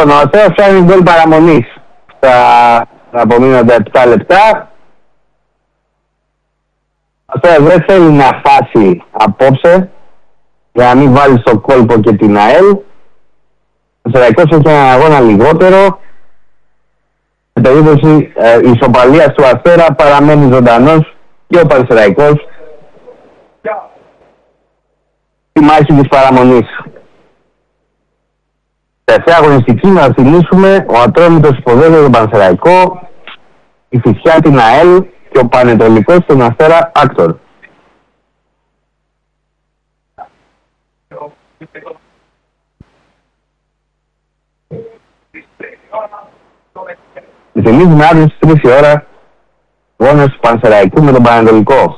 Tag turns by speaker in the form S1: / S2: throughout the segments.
S1: Λοιπόν, ο Αστέρας φτιάχνει γκολ παραμονής στα απομείνοντα 7 λεπτά. Ο Αστέρας δεν θέλει να χάσει απόψε για να μην βάλει στο κόλπο και την ΑΕΛ. Ο Πανσεραϊκός έχει έναν αγώνα λιγότερο. Σε περίπτωση ισοπαλίας του Αστέρα παραμένει ζωντανός και ο Πανσεραϊκός στη μάχη της παραμονής. Τελευταία αγωνιστική να θυμίσουμε, ο Ατρόμητος υποδέχεται τον Πανσεραϊκό, η Φυσιά την ΑΕΛ και ο Πανετολικός τον Αστέρα Άκτορ. Θυμίζουμε αύριο στις 3 η ώρα αγώνες του Πανσεραϊκού με τον Πανετολικό.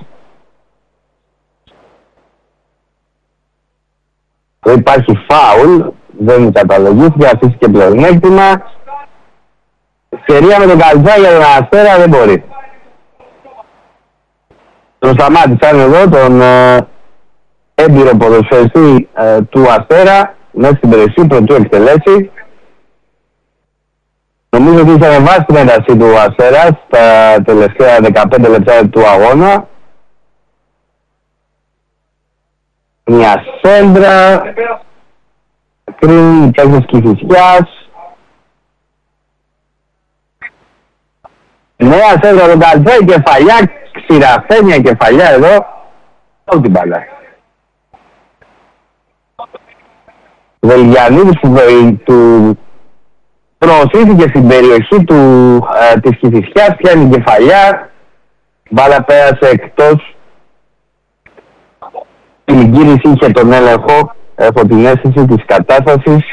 S1: Δεν υπάρχει φάουλ, δεν καταλογήθηκε, αφήθηκε πλεονέκτημα. Ευκαιρία με τον Καλτζά για τον Αστέρα δεν μπορεί. Τον σταμάτησαν εδώ τον έμπειρο ποδοσφαιριστή του Αστέρα μέσα στην περιοχή πρωτού εκτελέσει. Νομίζω ότι είχε ανεβάσει την ένταση του Αστέρα στα τελευταία 15 λεπτά του αγώνα. Μια σέντρα, κρίνει παίκτες Κηφισιάς. Νέα σέντρα τον Καλτζέ, κεφαλιά, ξηραφένια κεφαλιά εδώ. Όλη την μπάλα. Ο Βελγιανίδης του προωθήθηκε στην περιοχή της Κηφισιάς, πιάνει κεφαλιά. Μπάλα πέρασε εκτός. Η Λυγκύρης είχε τον έλεγχο, έχω την αίσθηση της κατάστασης.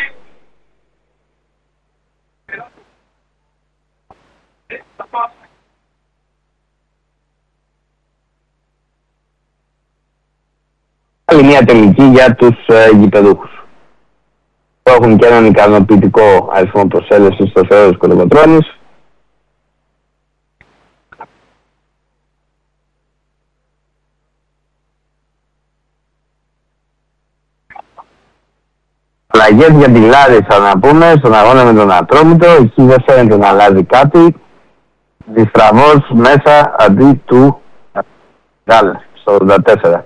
S1: Άλλη μια τελική για τους γηπεδούχους που έχουν και έναν ικανοποιητικό αριθμό προσέλευσης στο Θεόδωρος Κολοκοτρώνης. Αλλαγές για τη Λάρισα να πούμε, στον αγώνα με τον Ατρόμητο, εκεί δεν φαίνεται να αλλάζει κάτι. Διστραβός μέσα αντί του Γκάλ, στο 84.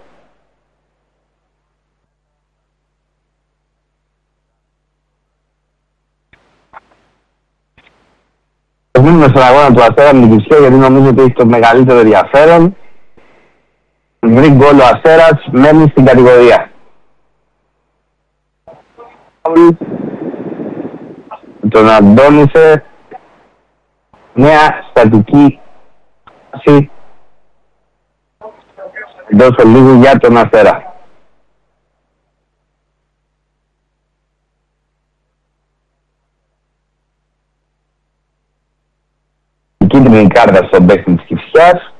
S1: Μείνουμε στον αγώνα του Αστέρα με την Κηφισιά, γιατί νομίζω ότι έχει το μεγαλύτερο ενδιαφέρον. Βρει γκολ ο Αστέρας, μένει στην κατηγορία. Τον αντώνησε μια στατική φάση εντός ολίγου για τον Αστέρα. Η κίτρινη κάρτα στον παίκτη της Κηφισιάς.